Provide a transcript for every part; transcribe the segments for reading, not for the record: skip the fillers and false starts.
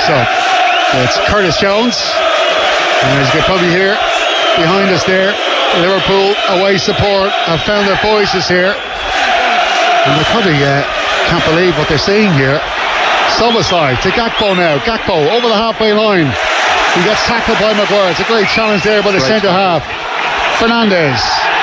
So it's Curtis Jones, and as you can probably hear behind us there, Liverpool away support have found their voices here, and they probably can't believe what they're seeing here. Szoboszlai to Gakpo now. Gakpo over the halfway line. He gets tackled by Maguire. It's a great challenge there by the centre half. Fernandes.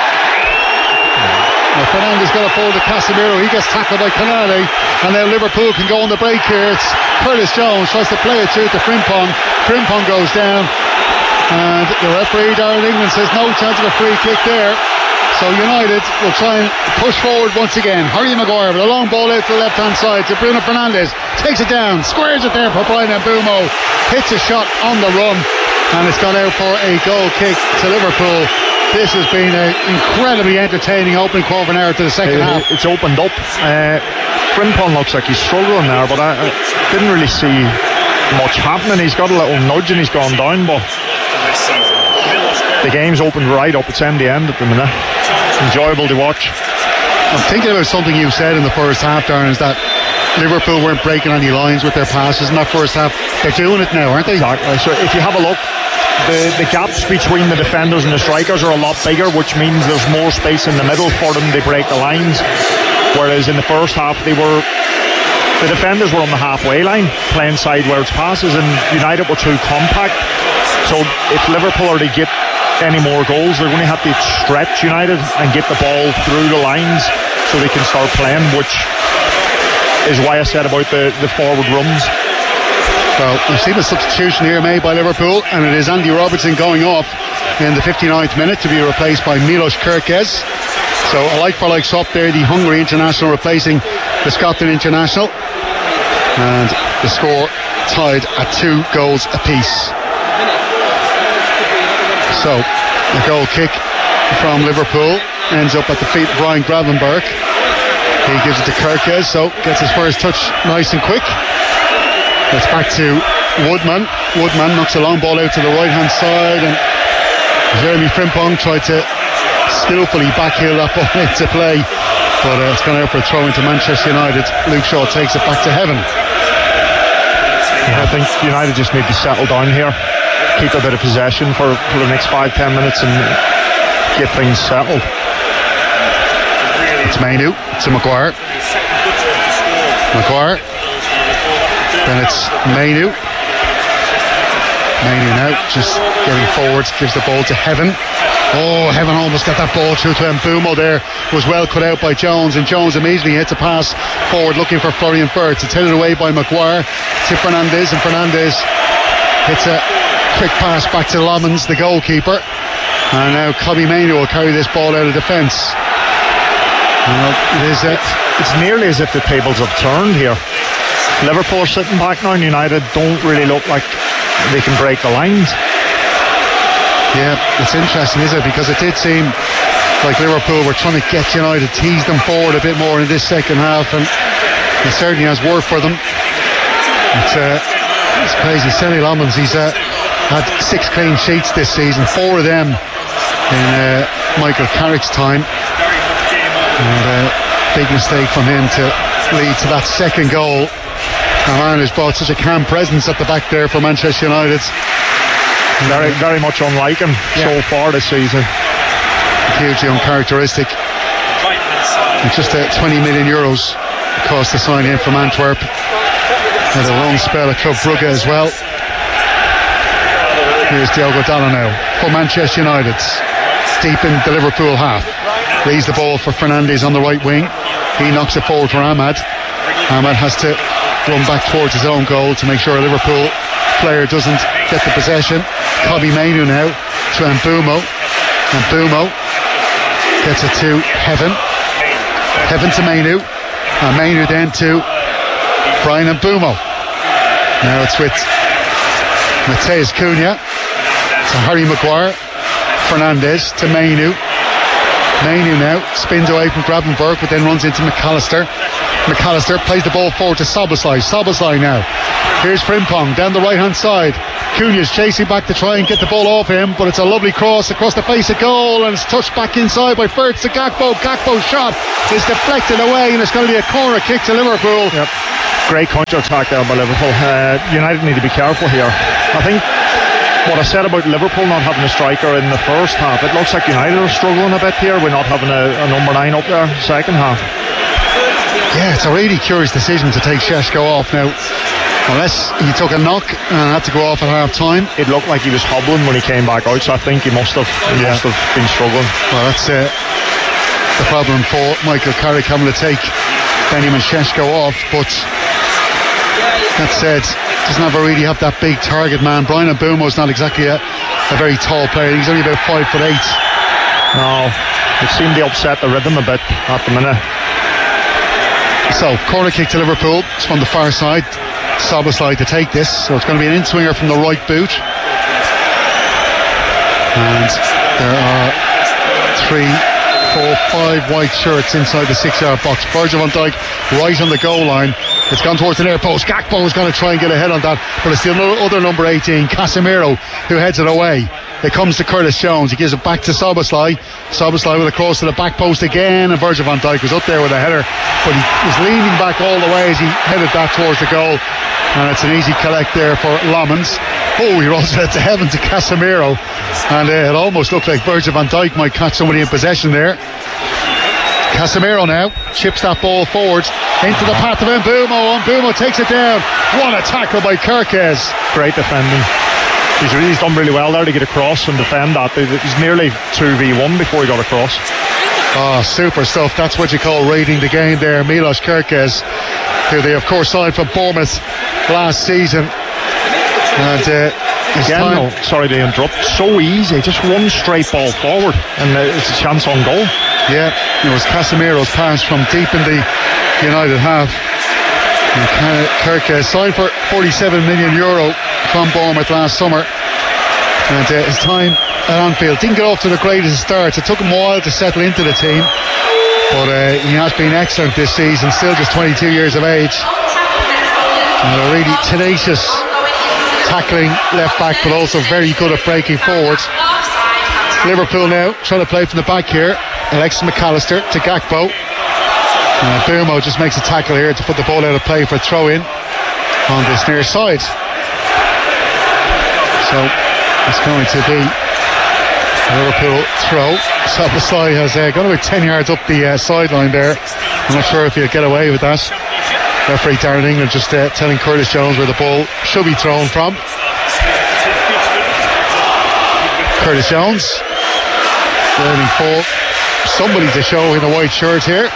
Now Fernandes got a forward to Casemiro. He gets tackled by Canale, and now Liverpool can go on the break here. It's Curtis Jones tries to play it through to Frimpong. Frimpong goes down, and the referee Darren England says no chance of a free kick there. So United will try and push forward once again. Harry Maguire with a long ball out to the left hand side to Bruno Fernandes. Takes it down, squares it there for Bryan Mbeumo. Hits a shot on the run, and it's gone out for a goal kick to Liverpool. This has been an incredibly entertaining opening quarter of an hour to the second half. It's opened up. Frimpong looks like he's struggling there, but I didn't really see much happening. He's got a little nudge and he's gone down, but the game's opened right up. It's end to end at the minute. Enjoyable to watch. I'm thinking about something you said in the first half, Darren, is that Liverpool weren't breaking any lines with their passes in that first half. They're doing it now, aren't they? Exactly. So if you have a look, the gaps between the defenders and the strikers are a lot bigger, which means there's more space in the middle for them to break the lines. Whereas in the first half, the defenders were on the halfway line playing sideways passes, and United were too compact. So if Liverpool are to get any more goals, they're going to have to stretch United and get the ball through the lines so they can start playing, which is why I said about the forward runs. Well, we've seen a substitution here made by Liverpool, and it is Andy Robertson going off in the 59th minute to be replaced by Milos Kerkez. So a like for like swap there, the Hungary international replacing the Scotland international, and the score tied at 2 goals apiece. So the goal kick from Liverpool ends up at the feet of Ryan Gravenberch. He gives it to Kerkez, so gets his first touch nice and quick. It's back to Woodman. Woodman knocks a long ball out to the right hand side, and Jeremy Frimpong tried to skillfully backheel that ball into play, but it's gone out for a throw into Manchester United. Luke Shaw takes it back to heaven. Yeah, I think United just need to settle down here, keep a bit of possession for the next 5-10 minutes and get things settled. It's Mainu to Maguire. Maguire. Then it's Mainu. Mainu now just getting forward, gives the ball to Heaven. Oh, Heaven almost got that ball through to Mbeumo there. Was well cut out by Jones, and Jones immediately hits a pass forward looking for Florian Wirtz. It's headed away by Maguire to Fernandes, and Fernandes hits a quick pass back to Lommans, the goalkeeper. And now Kobbie Mainoo will carry this ball out of defence. It's nearly as if the tables have turned here. Liverpool are sitting back now, and United don't really look like they can break the lines. Yeah, it's interesting, isn't it? Because it did seem like Liverpool were trying to get United, tease them forward a bit more in this second half, and it certainly has worked for them. It's crazy. Sonny Lommans, he's had 6 clean sheets this season, 4 of them in Michael Carrick's time. And big mistake from him to lead to that second goal. And Ireland has brought such a calm presence at the back there for Manchester United. Very, very much unlike him so far this season. Hugely uncharacteristic. And just €20 million cost to sign him from Antwerp. Had a long spell at Club Brugge as well. Here's Diogo Dalot now for Manchester United. Deep in the Liverpool half. Leaves the ball for Fernandes on the right wing. He knocks it forward for Ahmad. Ahmad has to run back towards his own goal to make sure a Liverpool player doesn't get the possession. Kobbie Mainoo now to Mbeumo. Mbeumo gets it to Heaven. Heaven to Mainoo. And Mainoo then to Bryan Mbeumo. Now it's with Matheus Cunha to Harry Maguire. Fernandes to Mainoo. Mainoo now spins away from Gravenberch, but then runs into McAllister. McAllister plays the ball forward to Szoboszlai. Szoboszlai now. Here's Frimpong down the right hand side. Cunha's chasing back to try and get the ball off him, but it's a lovely cross across the face of goal, and it's touched back inside by Wirtz to Gakpo. Gakpo's shot is deflected away, and it's going to be a corner kick to Liverpool. Yep. Great counter attack there by Liverpool. United need to be careful here. I think what I said about Liverpool not having a striker in the first half, it looks like United are struggling a bit here. We're not having a number 9 up there second half. Yeah, it's a really curious decision to take Šeško off now. Unless he took a knock and had to go off at half time. It looked like he was hobbling when he came back out, so I think he must have been struggling. Well, that's the problem for Michael Carrick having to take Benjamin Šeško off, but that said, doesn't really have that big target man. Brian Mbeumo's not exactly a very tall player. He's only about 5'8". No, it seemed to upset the rhythm a bit at the minute. So, corner kick to Liverpool. It's from the far side. Szoboszlai to take this, so it's going to be an in-swinger from the right boot, and there are 3, 4, 5 white shirts inside the 6-yard box. Virgil van Dijk right on the goal line. It's gone towards the near post. Gakpo is going to try and get ahead on that, but it's the other number 18, Casemiro, who heads it away. It comes to Curtis Jones. He gives it back to Szoboszlai. Szoboszlai with a cross to the back post again, and Virgil van Dijk was up there with a header, but he was leaning back all the way as he headed that towards the goal, and it's an easy collect there for Lommens. Oh, he rolls it to heaven to Casemiro, and it almost looked like Virgil van Dijk might catch somebody in possession there. Casemiro now chips that ball forward into the path of Mbeumo. Mbeumo takes it down. What a tackle by Kerkez. Great defending. He's done really well there to get across and defend that. It was nearly 2v1 before he got across. Oh, super stuff. That's what you call reading the game there. Milos Kerkez, who they of course signed from Bournemouth last season. And again, sorry to interrupt, so easy, just one straight ball forward and it's a chance on goal. Yeah, it was Casemiro's pass from deep in the United half. Kerkez signed for €47 million from Bournemouth last summer, and his time at Anfield didn't get off to the greatest start. It took him a while to settle into the team, but he has been excellent this season, still just 22 years of age, and a really tenacious tackling left back, but also very good at breaking forward. Liverpool now trying to play from the back here. Alexis McAllister to Gakpo. Mbeumo just makes a tackle here to put the ball out of play for a throw in on this near side. So it's going to be a Liverpool throw. Szoboszlai has gone about 10 yards up the sideline there. I'm not sure if he'll get away with that. Referee Darren England just telling Curtis Jones where the ball should be thrown from. Curtis Jones waiting for somebody to show in a white shirt here.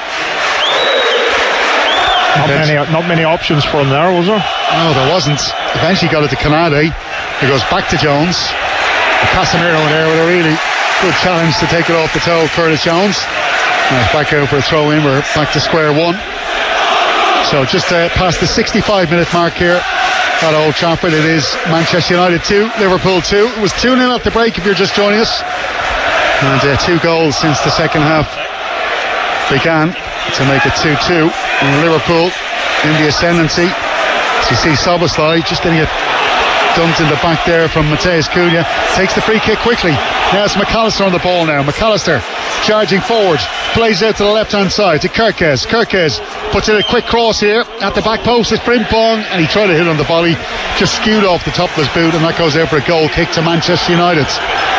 Not many options for him there, was there? No, there wasn't. Eventually got it to Canade. It goes back to Jones. Casemiro there with a really good challenge to take it off the toe of Curtis Jones. Now it's back out for a throw in. We're back to square one. So just past the 65-minute mark here at Old Trafford. It is Manchester United 2, Liverpool 2. It was 2-0 at the break if you're just joining us. And 2 goals since the second half began to make it 2-2. And Liverpool in the ascendancy. As you see Szoboszlai just getting it dumped in the back there from Matheus Cunha. Takes the free kick quickly. Now it's McAllister on the ball now. McAllister charging forward. Plays out to the left hand side to Kerkez. Kerkez puts in a quick cross here at the back post. It's Frimpong, and he tried to hit on the volley. Just skewed off the top of his boot, and that goes out for a goal kick to Manchester United.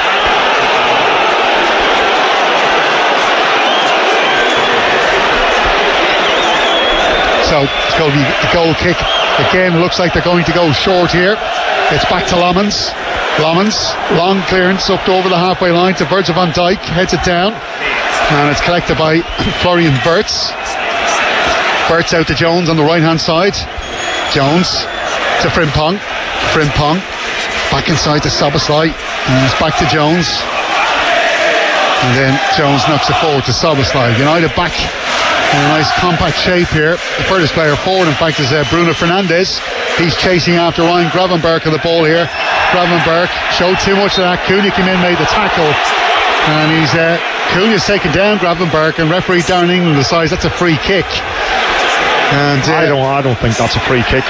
So it's going to be a goal kick. Again, it looks like they're going to go short here. It's back to Lommens. Lommens, long clearance up over the halfway line to Virgil van Dijk. Heads it down. And it's collected by Florian Wirtz. Wirtz out to Jones on the right hand side. Jones to Frimpong. Frimpong back inside to Szoboszlai. And it's back to Jones. And then Jones knocks it forward to Szoboszlai. United back in a nice compact shape here. The furthest player forward, in fact, is Bruno Fernandes. He's chasing after Ryan Gravenberch on the ball here. Gravenberch showed too much of that. Cunha came in, made the tackle, and Cunha's taken down Gravenberch, and referee Darren England decides that's a free kick. And I don't think that's a free kick.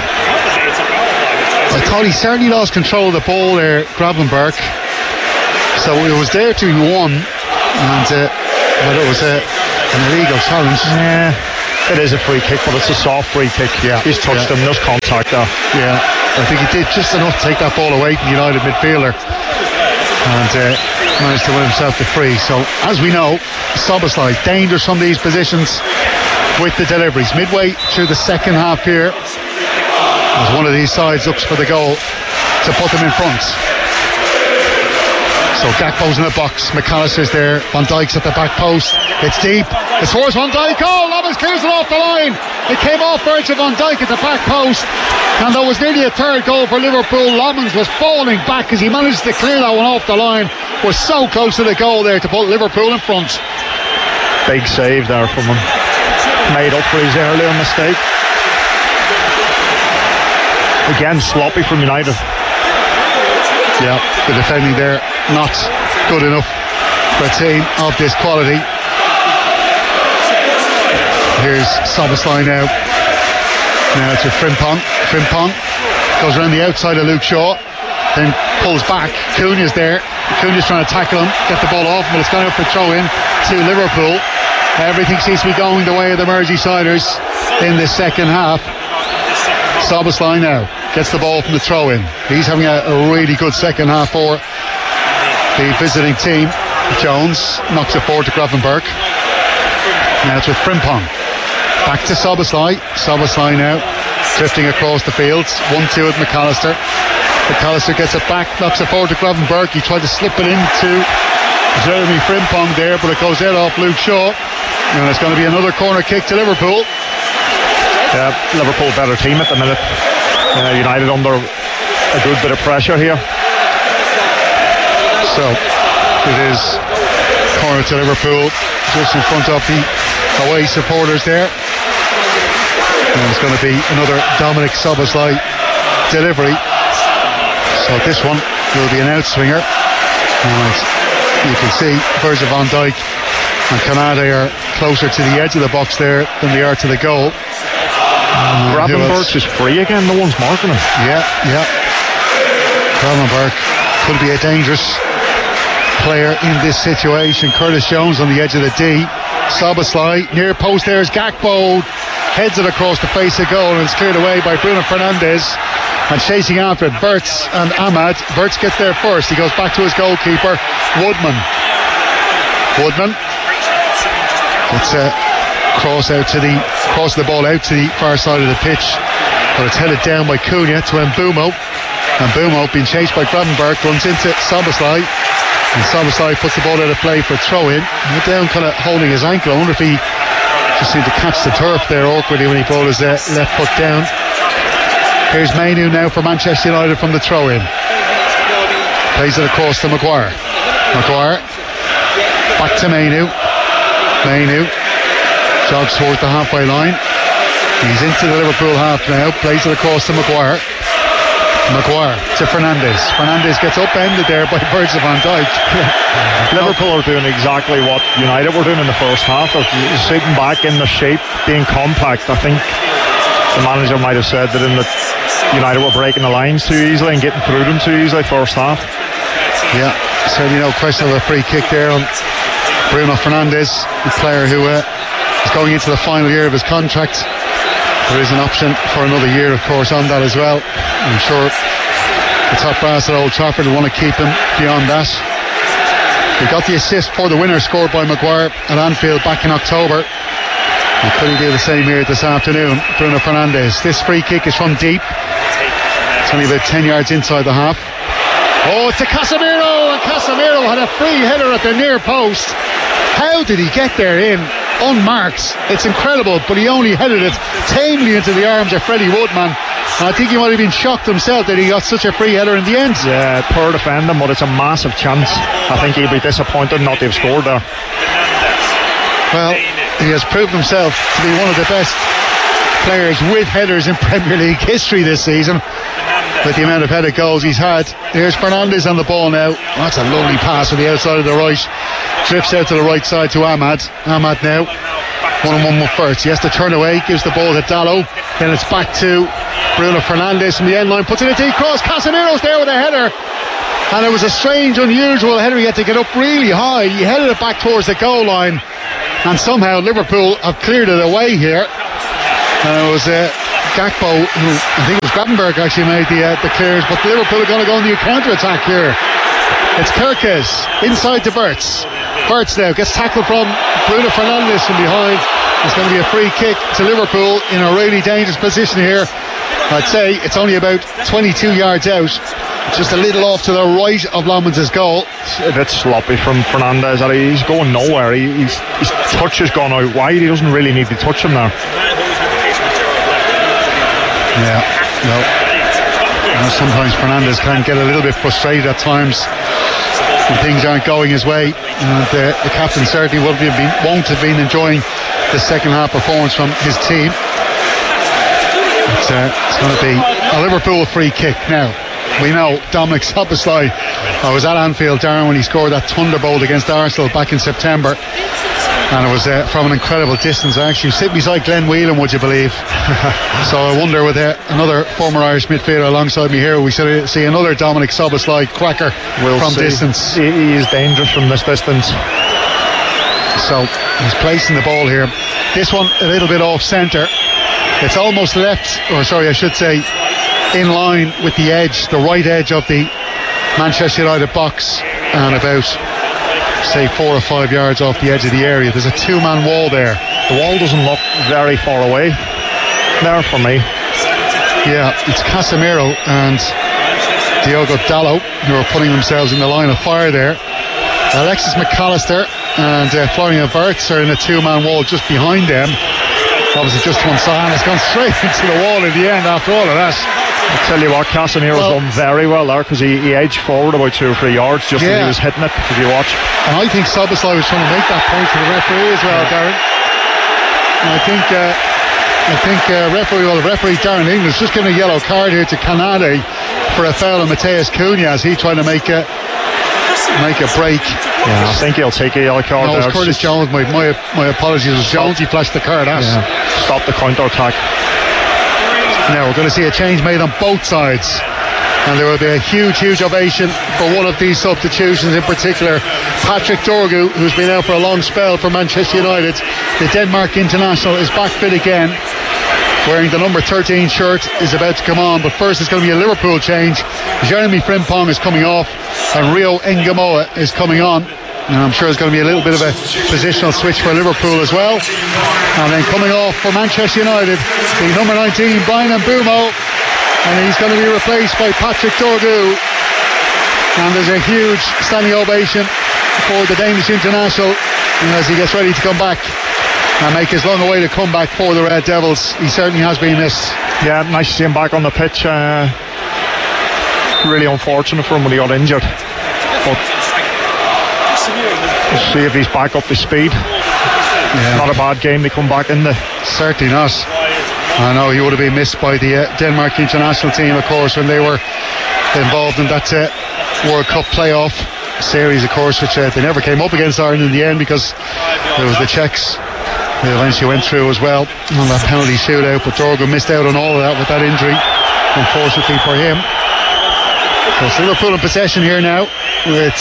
I thought he certainly lost control of the ball there, Gravenberch. So it was there to be won, and whether it was an illegal challenge. Yeah, it is a free kick, but it's a soft free kick. Yeah, he's touched him. There's contact there. Yeah, I think he did just enough to take that ball away from the United midfielder, and managed to win himself the free. So as we know, Szoboszlai dangerous from these positions with the deliveries. Midway through the second half here, as one of these sides looks for the goal to put them in front. So Gakpo's in the box, McAllister's there, Van Dijk's at the back post, it's deep, it's towards Van Dijk, Lommens clears it off the line, it came off Virgil van Dijk at the back post, and there was nearly a third goal for Liverpool. Lommens was falling back as he managed to clear that one off the line, was so close to the goal there to put Liverpool in front. Big save there from him, made up for his earlier mistake. Again, sloppy from United. Yeah, the defending there not good enough for a team of this quality. Here's Szoboszlai now. Now to Frimpong. Frimpong goes around the outside of Luke Shaw, then pulls back. Cunha's there. Cunha's trying to tackle him, get the ball off, but it's going out for throw in to Liverpool. Everything seems to be going the way of the Merseysiders in the second half. Szoboszlai now gets the ball from the throw in. He's having a really good second half for the visiting team. Jones knocks it forward to Gravenberch. Now it's with Frimpong. Back to Szoboszlai. Szoboszlai now drifting across the field. 1-2 with McAllister. McAllister gets it back, knocks it forward to Gravenberch. He tried to slip it into Jeremy Frimpong there, but it goes out off Luke Shaw. And it's going to be another corner kick to Liverpool. Yeah, Liverpool better team at the minute. United under a good bit of pressure here. So it is corner to Liverpool, just in front of the away supporters there. And it's going to be another Dominic Szoboszlai delivery. So this one will be an outswinger. And you can see Virgil van Dijk and Konate are closer to the edge of the box there than they are to the goal. Gravenberch is free again, no one's marking him. Yeah. Gravenberch could be a dangerous player in this situation. Curtis Jones on the edge of the D. Szoboszlai, near post there is Gakpo, heads it across the face of goal, and it's cleared away by Bruno Fernandes. And chasing after it, Wirtz and Ahmad. Wirtz gets there first, he goes back to his goalkeeper, Woodman. It's cross the ball out to the far side of the pitch, but it's headed down by Cunha to Mbeumo. Mbeumo, being chased by Gravenberch, runs into Szoboszlai, and Szoboszlai puts the ball out of play for a throw-in. He's down, kind of holding his ankle. I wonder if he just seemed to catch the turf there awkwardly when he brought his left foot down. Here's Mainu now for Manchester United from the throw-in. Plays it across to Maguire. Back to Mainu. Jogs towards the halfway line. He's into the Liverpool half now. Plays it across to Maguire to Fernandes. Fernandes gets upended there by Virgil van Dijk. Liverpool are doing exactly what United were doing in the first half. They're sitting back in the shape, being compact. I think the manager might have said that United were breaking the lines too easily and getting through them too easily first half. Yeah, certainly no question of a free kick there on Bruno Fernandes, the player who is going into the final year of his contract. There is an option for another year, of course, on that as well. I'm sure the top brass at Old Trafford will want to keep him beyond that. He got the assist for the winner scored by Maguire at Anfield back in October. And could he do the same here this afternoon? Bruno Fernandes. This free kick is from deep. It's only about 10 yards inside the half. Oh, it's to Casemiro, and Casemiro had a free header at the near post. How did he get there in unmarked? It's incredible, but he only headed it tamely into the arms of Freddie Woodman. And I think he might have been shocked himself that he got such a free header in the end. Yeah, poor defending, but it's a massive chance. I think he'd be disappointed not to have scored there. Well, he has proved himself to be one of the best players with headers in Premier League history this season, with the amount of headed goals he's had. Here's Fernandes on the ball now. That's a lovely pass on the outside of the right. Drifts out to the right side to Ahmad. Ahmad now 1-on-1 with Burts. He has to turn away, gives the ball to Dallo. Then it's back to Bruno Fernandes from the end line, puts in a deep cross. Casemiro's there with a header. And it was a strange, unusual header. He had to get up really high. He headed it back towards the goal line. And somehow Liverpool have cleared it away here. And it was Gakpo, who I think it was Gravenberg actually made the clearance. But Liverpool are going to go on the counter-attack here. It's Kerkez inside to Burts. Burts now gets tackled from Bruno Fernandes from behind. It's going to be a free kick to Liverpool in a really dangerous position here. I'd say it's only about 22 yards out, just a little off to the right of Lomans' goal. It's a bit sloppy from Fernandes. He's going nowhere. His touch has gone out wide. He doesn't really need to touch him there. Yeah, no. Sometimes Fernandes can get a little bit frustrated at times when things aren't going his way, and the captain certainly won't have been enjoying the second half performance from his team. It's going to be a Liverpool free kick now. We know Dominic Szoboszlai. I was at Anfield, Darren, when he scored that thunderbolt against Arsenal back in September, and it was from an incredible distance. I actually sit beside Glenn Whelan, would you believe? So I wonder, with another former Irish midfielder alongside me here, we should see another Dominic Szoboszlai cracker from distance. He is dangerous from this distance. So he's placing the ball here. This one a little bit off centre. It's almost left, or sorry, I should say, in line with the edge, the right edge of the Manchester United box, and about, say, 4 or 5 yards off the edge of the area. There's a two-man wall there. The wall doesn't look very far away there for me. Yeah, it's Casemiro and Diogo Dallo who are putting themselves in the line of fire there. Alexis McAllister and Florian Wirtz are in a two-man wall just behind them. Obviously just one side, and it's gone straight into the wall in the end after all of that. I'll tell you what, Casemiro's done very well there, because he edged forward about 2 or 3 yards just as he was hitting it, if you watch. And I think Szoboszlai was trying to make that point to the referee as well, Darren. And I think referee Darren Inglis just giving a yellow card here to Canade for a foul on Mateus Cunha as he trying to make a break. Yeah, I think he'll take a yellow card. No, it was Curtis Jones. My apologies. It was Jones. He flashed the card at. Yeah. Stop the counter attack. Now we're going to see a change made on both sides, and there will be a huge ovation for one of these substitutions in particular. Patrick Dorgu, who's been out for a long spell for Manchester United, the Denmark international, is back fit again, wearing the number 13 shirt, is about to come on. But first it's going to be a Liverpool change. Jeremy Frimpong is coming off and Rio Ngamoa is coming on, and I'm sure there's going to be a little bit of a positional switch for Liverpool as well. And then coming off for Manchester United, the number 19 Bryan Mbeumo, and he's going to be replaced by Patrick Dorgu. And there's a huge standing ovation for the Danish international as he gets ready to come back and make his long awaited comeback for the Red Devils. He certainly has been missed. Yeah, nice to see him back on the pitch. Really unfortunate for him when he got injured, but we'll see if he's back up to speed. Yeah. Not a bad game to come back into. Certainly not. I know he would have been missed by the Denmark international team, of course, when they were involved in that World Cup playoff series, of course, which they never came up against Ireland in the end, because it was the Czechs who eventually went through as well on that penalty shootout. But Dorgu missed out on all of that with that injury, unfortunately for him. So Liverpool in possession here now with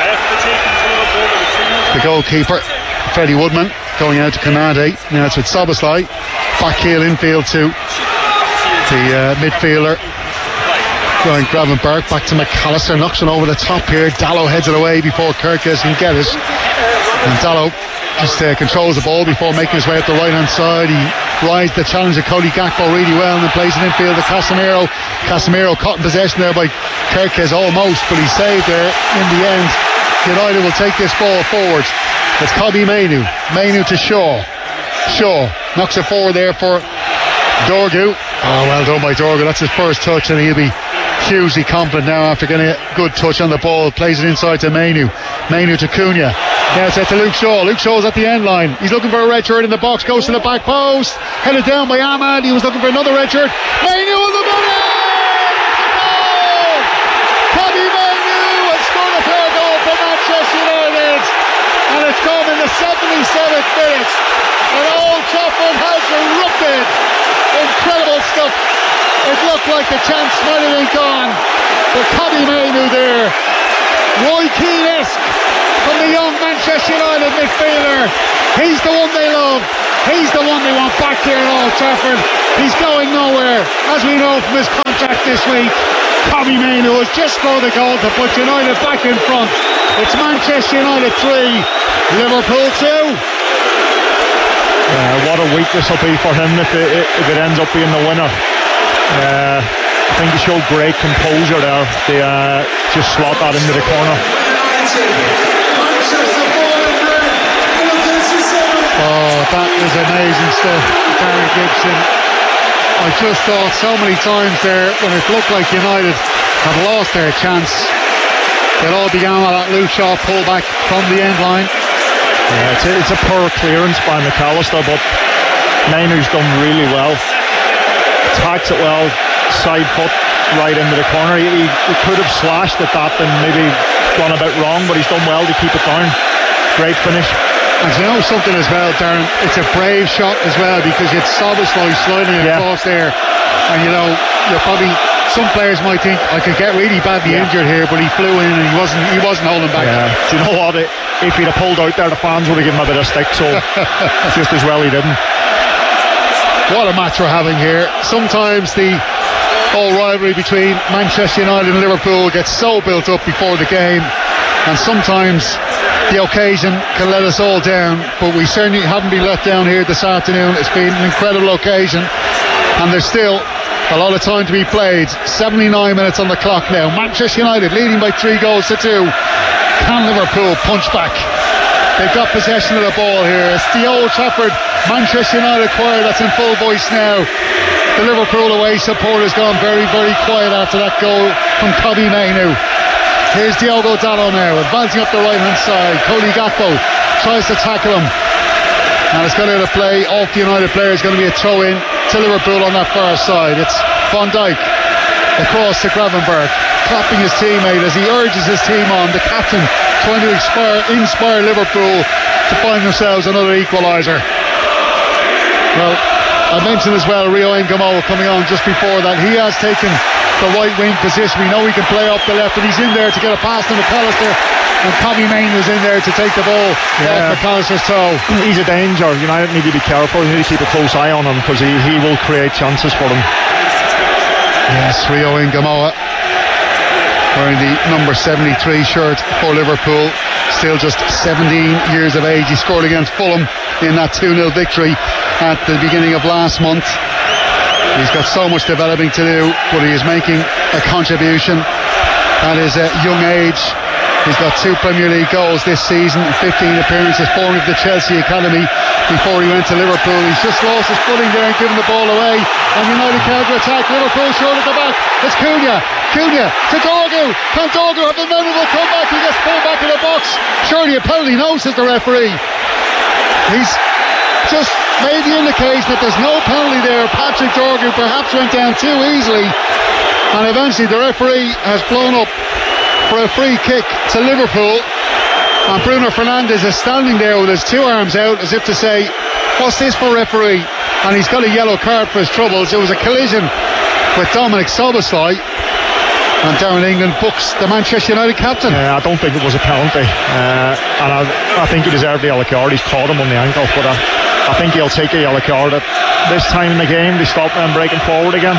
the goalkeeper Freddie Woodman going out to Canade. Now it's with Szoboszlai, back heel infield to the midfielder going Gravenberg, back to McAllister, knocks it over the top here. Dallo heads it away before Kerkez can get it, and Dallo just controls the ball before making his way up the right hand side. He rides the challenge of Cody Gakpo really well and then plays it infield to Casemiro. Casemiro caught in possession there by Kerkez almost, but he's saved there in the end. United will take this ball forward. It's Kobbie Mainoo to Shaw. Shaw knocks it forward there for Dorgu. Oh, well done by Dorgu. That's his first touch, and he'll be hugely confident now after getting a good touch on the ball. Plays it inside to Mainoo to Cunha. Now it's to Luke Shaw. Luke Shaw's at the end line. He's looking for a red shirt in the box. Goes to the back post. Headed down by Ahmad. He was looking for another red shirt. Mainoo will look at it! Kobbie Mainoo has scored a fair goal for Manchester United. And it's come in the 77th minute. An old Look, it looked like the chance might have been gone, but Cobby Mainu there, Roy Keane-esque from the young Manchester United midfielder. He's the one they love. He's the one they want back here at Old Trafford. He's going nowhere, as we know from his contract this week. Cobby Mainu has just scored a goal to put United back in front. It's Manchester United 3, Liverpool 2. What a week this will be for him if it ends up being the winner. I think he showed great composure there. They just slot that into the corner. Oh, that was amazing stuff, Darren Gibson. I just thought so many times there when it looked like United had lost their chance. It all began with that Luke Shaw pullback from the end line. Yeah, it's a poor clearance by McAllister, but Mainu's done really well. Attacks it well, side foot right into the corner. He could have slashed at that and maybe gone a bit wrong, but he's done well to keep it down. Great finish. And you know something as well, Darren, it's a brave shot as well, because it's Szoboszlai sliding across there, and you know, you're probably, some players might think I could get really badly injured here, but he flew in and he wasn't holding back. Do you know what? If he'd have pulled out there, the fans would have given him a bit of stick, so just as well he didn't. What a match we're having here. Sometimes the whole rivalry between Manchester United and Liverpool gets so built up before the game, and sometimes the occasion can let us all down, but we certainly haven't been let down here this afternoon. It's been an incredible occasion, and there's still a lot of time to be played. 79 minutes on the clock now. Manchester United leading by 3 goals to 2. Can Liverpool punch back? They've got possession of the ball here. It's the Old Trafford Manchester United choir that's in full voice now. The Liverpool away support has gone very, very quiet after that goal from Cobby Mainu. Here's Diogo Dalot now, advancing up the right hand side. Cody Gakpo tries to tackle him, and it's got out of play off the United player. It's going to be a throw in to Liverpool on that far side. It's Van Dijk across to Gravenberch, clapping his teammate as he urges his team on. The captain trying to inspire Liverpool to find themselves another equaliser. Well, I mentioned as well Rio Ngamoa coming on just before that. He has taken the right wing position. We know he can play up the left, and he's in there to get a pass to McAllister, and Cobby Mainu's in there to take the ball off McAllister's toe. He's a danger. United need to be careful. They need to keep a close eye on him, because he will create chances for them. Yes, Rio Ngamoa wearing the number 73 shirt for Liverpool, still just 17 years of age. He scored against Fulham in that 2-0 victory at the beginning of last month. He's got so much developing to do, but he is making a contribution at his young age. He's got 2 Premier League goals this season, 15 appearances, forming of the Chelsea Academy before he went to Liverpool. He's just lost his footing there and given the ball away. And United counter-attack. Liverpool short at the back. It's Cunha to Dorgu. Can Dorgu have the memorable comeback? He gets pulled back in the box. Surely a penalty, no, says the referee. He's just made the indication that there's no penalty there. Patrick Dorgu perhaps went down too easily, and eventually the referee has blown up for a free kick to Liverpool, and Bruno Fernandes is standing there with his 2 arms out as if to say, what's this for, referee? And he's got a yellow card for his troubles. It was a collision with Dominic Szoboszlai, and Darren England books the Manchester United captain. I don't think it was a penalty, and I think he deserved the yellow card. He's caught him on the ankle, but I think he'll take a yellow card at this time in the game to stop them breaking forward again.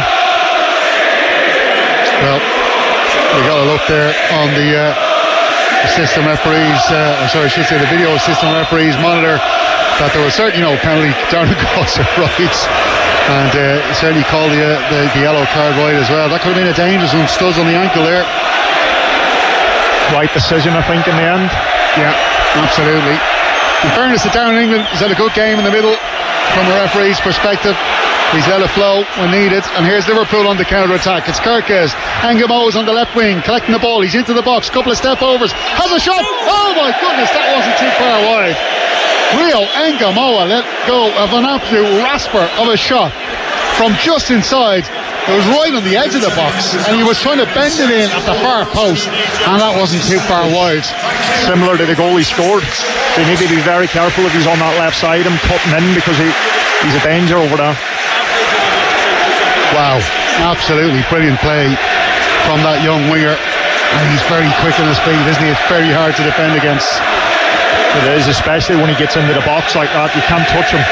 Well, we got a look there on the assistant referees, the video assistant referees monitor, that there was certainly no penalty. Darren Goss right, and certainly called the yellow card right as well. That could have been a dangerous one. Studs on the ankle there. Right decision, I think, in the end. Yeah, absolutely. In fairness to Darren England, he's had a good game in the middle from a referee's perspective. He's let it flow when needed, and here's Liverpool on the counter-attack. It's Kerkez. Ngamoa's on the left wing, collecting the ball. He's into the box, couple of step overs, has a shot. Oh my goodness, that wasn't too far wide. Rio Ngamoa let go of an absolute rasper of a shot from just inside. It was right on the edge of the box, and he was trying to bend it in at the far post, and that wasn't too far wide. Similar to the goal he scored. They need to be very careful if he's on that left side and cutting in, because he's a danger over there. Wow, absolutely brilliant play from that young winger. And he's very quick on his feet, isn't he? It's very hard to defend against. It is, especially when he gets into the box like that. You can't touch him.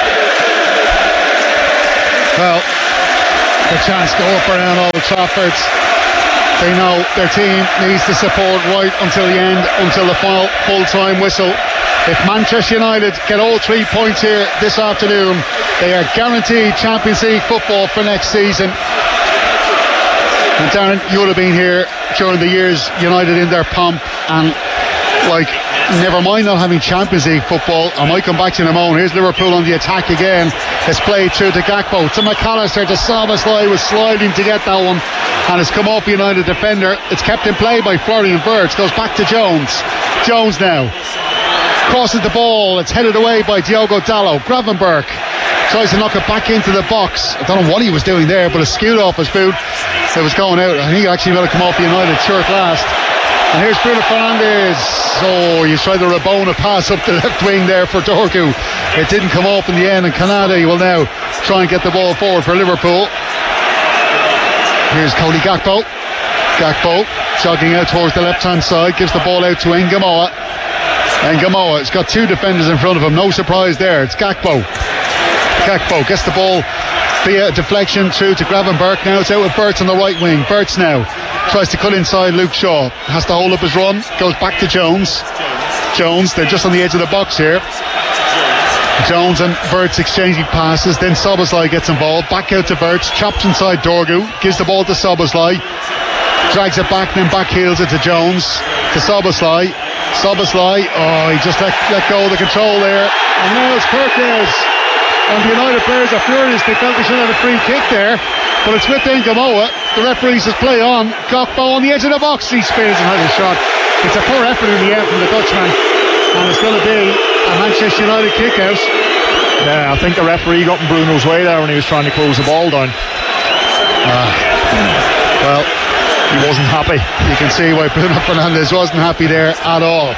Well, the chance to go up around Old Trafford. They know their team needs the support right until the end, until the final full-time whistle. If Manchester United get all 3 points here this afternoon, they are guaranteed Champions League football for next season. And Darren, you would have been here during the years United in their pomp, and never mind not having Champions League football. I might come back to you in a moment. Here's Liverpool on the attack again. It's played through to Gakpo, to McAllister, to Szoboszlai, was sliding to get that one, and it's come off the United defender. It's kept in play by Florian Wirtz. Goes back to Jones. Jones now crosses the ball. It's headed away by Diogo Dalot. Gravenberch tries to knock it back into the box. I don't know what he was doing there, but it skewed off his boot. It was going out. I think he actually let it come off the United shirt last. And here's Bruno Fernandes. Oh, he tried the Rabona pass up the left wing there for Dorgu. It didn't come off in the end, and Canade will now try and get the ball forward for Liverpool. Here's Cody Gakpo. Gakpo jogging out towards the left-hand side, gives the ball out to Ngamoa. Ngamoa has got two defenders in front of him. No surprise there. It's Gakpo. Gakpo gets the ball via deflection through to Gravenberch. Now it's out with Wirtz on the right wing. Wirtz now tries to cut inside Luke Shaw. Has to hold up his run. Goes back to Jones. Jones, they're just on the edge of the box here. Jones and Wirtz exchanging passes. Then Szoboszlai gets involved. Back out to Wirtz. Chops inside Dorgu. Gives the ball to Szoboszlai. Drags it back, then back heels it to Jones. To Szoboszlai. Szoboszlai, he just let go of the control there. And now it's Kirkes. And the United players are furious. They felt they should have a free kick there, but it's with Ngamoa. The referee says play on. Gakpo on the edge of the box. He spins and has a shot. It's a poor effort in the end from the Dutchman, and it's going to be a Manchester United kick out. Yeah, I think the referee got in Bruno's way there when he was trying to close the ball down. Well, he wasn't happy. You can see why Bruno Fernandes wasn't happy there at all.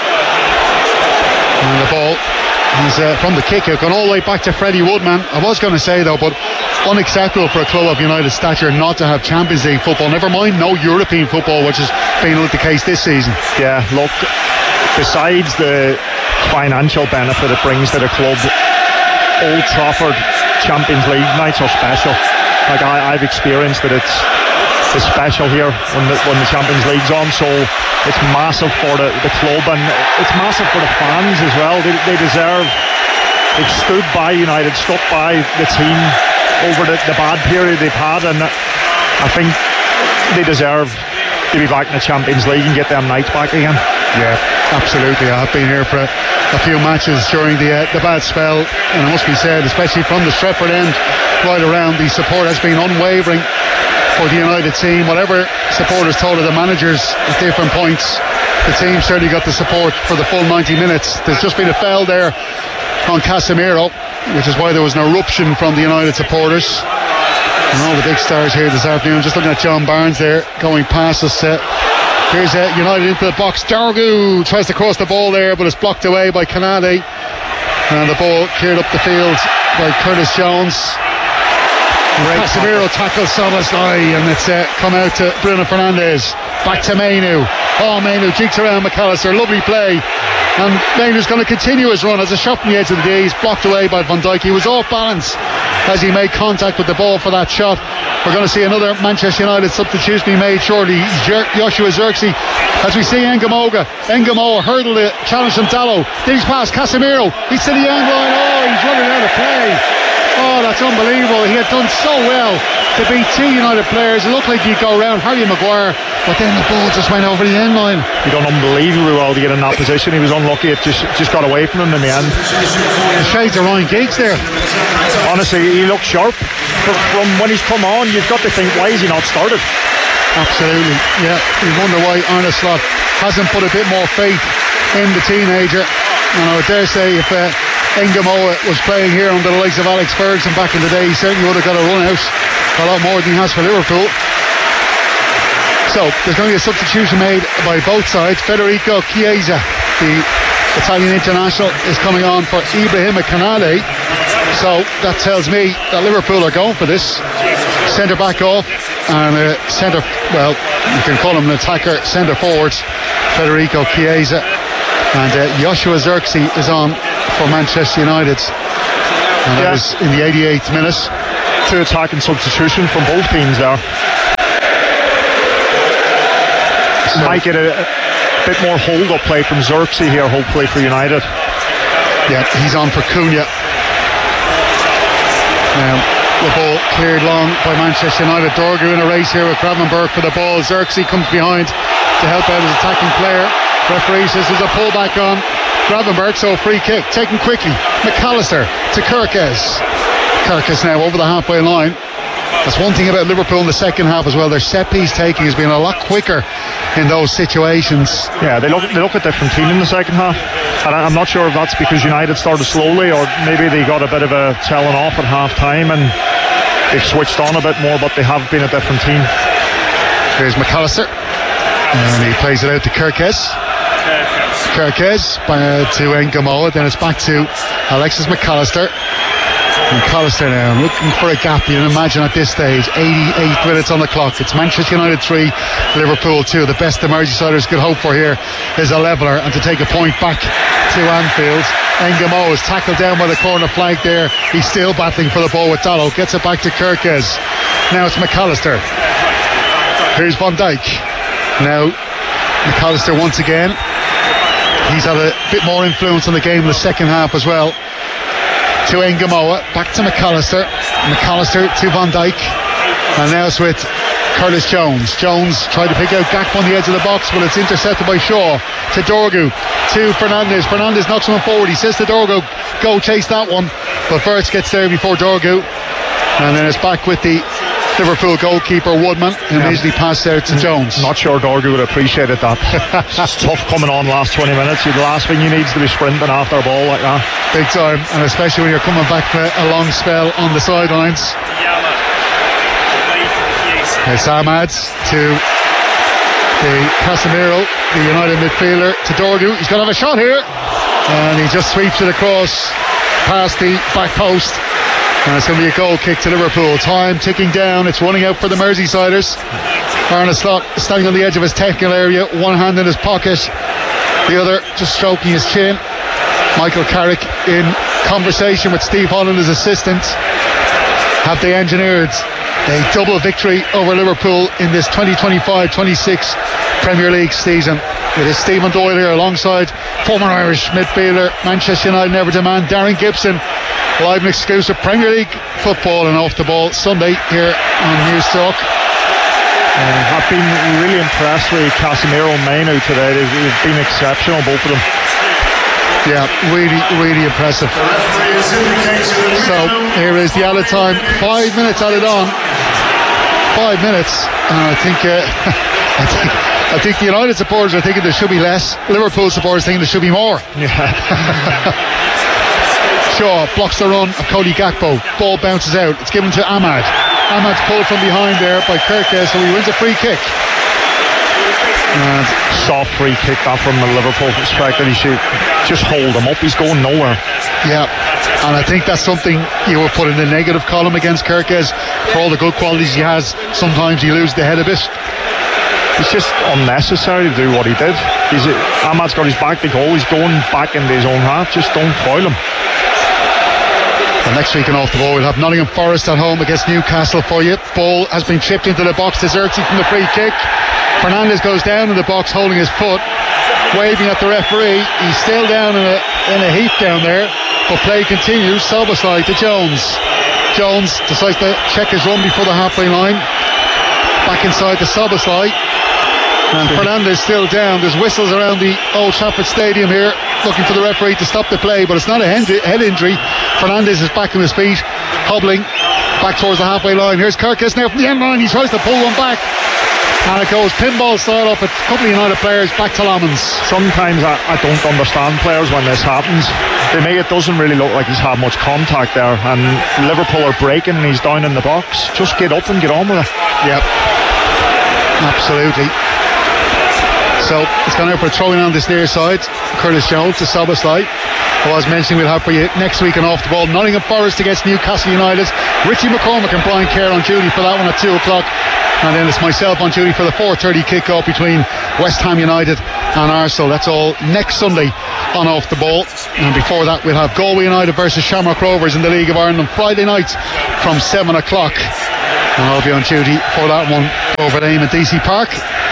And the ball is from the kick out, gone all the way back to Freddie Woodman. I was going to say though, but unacceptable for a club of United stature not to have Champions League football, never mind no European football, which has been the case this season. Yeah, look, besides the financial benefit it brings to the club, Old Trafford Champions League nights are special. Like I've experienced that it's special here when the Champions League's on, so it's massive for the club, and it's massive for the fans as well. They deserve. They've stood by United, stuck by the team over the bad period they've had, and I think they deserve to be back in the Champions League and get them nights back again. Yeah, absolutely. I've been here for a few matches during the bad spell, and it must be said, especially from the Stretford end right around, the support has been unwavering for the United team. Whatever supporters told of the managers at different points, the team certainly got the support for the full 90 minutes. There's just been a foul there on Casemiro, which is why there was an eruption from the United supporters. And all the big stars here this afternoon. Just looking at John Barnes there going past us. Here's United into the box. Dorgu tries to cross the ball there, but it's blocked away by Canade, and the ball cleared up the field by Curtis Jones. Casemiro tackles Szoboszlai, and it's come out to Bruno Fernandes. Back to Mainu. Mainu jigs around McAllister. Lovely play. And Mainu's going to continue his run as a shot from the edge of the D. He's blocked away by Van Dijk. He was off balance as he made contact with the ball for that shot. We're going to see another Manchester United substitution be made shortly. Joshua Zirkzee, as we see Ngamoa hurdle the challenge from Dalot. Then he's past Casemiro. He's to the end line. He's running out of play. That's unbelievable. He had done so well to beat two United players. It looked like he'd go around Harry Maguire, but then the ball just went over the end line. He done unbelievably well to get in that position. He was unlucky. It just got away from him in the end. The shades of Ryan Giggs there. Honestly, he looks sharp. From when he's come on, you've got to think, why is he not started? Absolutely, yeah. You wonder why Arne Slot hasn't put a bit more faith in the teenager. And I would dare say if Ngamoa was playing here under the likes of Alex Ferguson back in the day, he certainly would have got a run out a lot more than he has for Liverpool. So there's going to be a substitution made by both sides. Federico Chiesa, the Italian international, is coming on for Ibrahima Canade. So that tells me that Liverpool are going for this. centre back off, and you can call him an attacker, centre forward, Federico Chiesa, and Joshua Zirkzee is on for Manchester United, and that was in the 88th minute. 2 attacking substitution from both teams there. Might get a bit more hold-up play from Zirkzee here, hopefully, for United. Yeah, he's on for Cunha. Now, the ball cleared long by Manchester United. Dorgu in a race here with Gravenberch for the ball. Zirkzee comes behind to help out his attacking player. Referee says there's a pullback on Gravenberch, so a free kick taken quickly. McAllister to Kerkez. Kerkez now over the halfway line. That's one thing about Liverpool in the second half as well. Their set piece taking has been a lot quicker in those situations. Yeah, they look a different team in the second half, and I'm not sure if that's because United started slowly, or maybe they got a bit of a telling off at half time and they've switched on a bit more, but they have been a different team. Here's McAllister, and he plays it out to Kerkez. Kerkez to Ngamoa, then it's back to Alexis McAllister. McAllister now looking for a gap. You can imagine at this stage, 88 minutes on the clock. It's Manchester United 3, Liverpool 2. The best the Merseysiders could hope for here is a leveller, and to take a point back to Anfield. Ngamoa is tackled down by the corner flag there. He's still battling for the ball with Dalot. Gets it back to Kerkez. Now it's McAllister. Here's Van Dijk. Now McAllister once again. He's had a bit more influence on the game in the second half as well. To Ngamoa, back to McAllister. McAllister to Van Dijk, and now it's with Curtis Jones. Jones tried to pick out Gakpo on the edge of the box, but it's intercepted by Shaw. To Dorgu, to Fernandes. Fernandes knocks him forward. He says to Dorgu, go chase that one, but Wirtz gets there before Dorgu, and then it's back with the Liverpool goalkeeper Woodman, and immediately passed out to Jones. Not sure Dorgu would have appreciated that. It's tough coming on last 20 minutes. The last thing you need is to be sprinting after a ball like that. Big time, and especially when you're coming back from a long spell on the sidelines. It's Ahmad to the Casemiro, the United midfielder, to Dorgu. He's going to have a shot here, and he just sweeps it across past the back post. And it's going to be a goal kick to Liverpool. Time ticking down. It's running out for the Merseysiders. Arne Slot standing on the edge of his technical area, one hand in his pocket, the other just stroking his chin. Michael Carrick in conversation with Steve Holland, his assistant. Have they engineered a double victory over Liverpool in this 2025-26 Premier League season? It is Stephen Doyle here alongside former Irish midfielder, Manchester United and Everton man Darren Gibson. Live and exclusive Premier League football and off the ball Sunday here on News Talk. I've been really impressed with Casemiro and Mainu today. They've been exceptional, both of them. Yeah, really impressive. So here is the added time. 5 minutes added on. 5 minutes, and I think the United supporters are thinking there should be less. Liverpool supporters thinking there should be more. Yeah. Shaw blocks the run of Cody Gakpo. Ball bounces out. It's given to Ahmad. Ahmad's pulled from behind there by Kerkez, so he wins a free kick. And soft free kick that from the Liverpool perspective. He should just hold him up. He's going nowhere. Yeah, and I think that's something you would put in the negative column against Kerkez. For all the good qualities he has, sometimes he loses the head a bit. It's just unnecessary to do what he did. Ahmad's got his back to goal. He's going back into his own half. Just don't foul him. And next week in Off the Ball, we'll have Nottingham Forest at home against Newcastle for you. Ball has been chipped into the box to Zirkzee from the free kick. Fernandes goes down in the box holding his foot, waving at the referee. He's still down in a heap down there, but play continues. Szoboszlai to Jones. Jones decides to check his run before the halfway line. Back inside to Szoboszlai. And Fernandes still down. There's whistles around the Old Trafford Stadium here, looking for the referee to stop the play, but it's not a head injury. Fernandes is back on his feet, hobbling back towards the halfway line. Here's Kerkez now from the end line. He tries to pull one back, and it goes pinball style up a couple of United players back to Lamans. Sometimes I don't understand players when this happens. It doesn't really look like he's had much contact there, and Liverpool are breaking and he's down in the box. Just get up and get on with it. Yep, absolutely. So it's gone out for a throw-in on this near side. Curtis Jones to Szoboszlai. I was mentioning we'll have for you next week on Off the Ball. Nottingham Forest against Newcastle United. Richie McCormick and Brian Kerr on duty for that one at 2 o'clock. And then it's myself on duty for the 4:30 kick-off between West Ham United and Arsenal. That's all next Sunday on Off the Ball. And before that we'll have Galway United versus Shamrock Rovers in the League of Ireland on Friday night from 7 o'clock. And I'll be on duty for that one over at Eamon DC Park.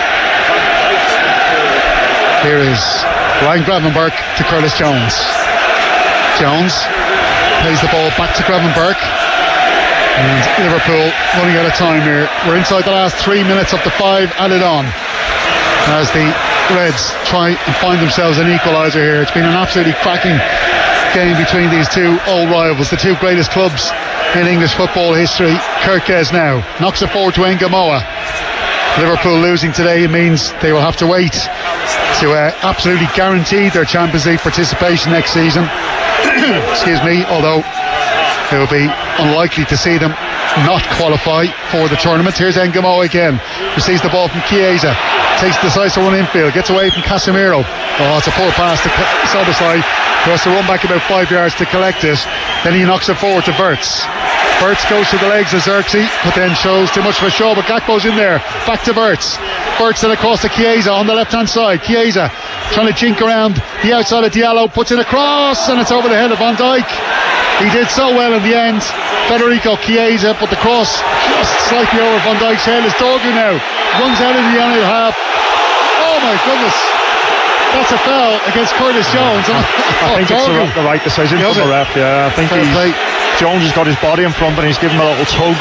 Here is Ryan Gravenberg to Curtis Jones. Jones plays the ball back to Gravenberg. And Liverpool running out of time here. We're inside the last 3 minutes up to 5 added on as the Reds try and find themselves an equaliser here. It's been an absolutely cracking game between these two old rivals, the two greatest clubs in English football history. Kirkes now knocks it forward to Engamoa. Liverpool losing today means they will have to wait to absolutely guarantee their Champions League participation next season. Excuse me, although it will be unlikely to see them not qualify for the tournament. Here's Engamoa again, receives the ball from Chiesa, takes the decisive run infield, gets away from Casemiro. Oh, it's a poor pass to Szoboszlai, who has to run back about 5 yards to collect it. Then he knocks it forward to Wirtz. Wirtz goes to the legs of Xerxes, but then shows too much for a show, but Gakpo's in there. Back to Wirtz. Wirtz then across to Chiesa on the left hand side. Chiesa trying to jink around the outside of Diallo, puts it across, and it's over the head of Van Dijk. He did so well in the end, Federico Chiesa, but the cross just slightly over Van Dijk's head. As Dorgu now runs out into the United half. Oh my goodness, that's a foul against Curtis Jones. I think it's the right decision from the ref. Yeah, I think Jones has got his body in front and he's given him a little tug.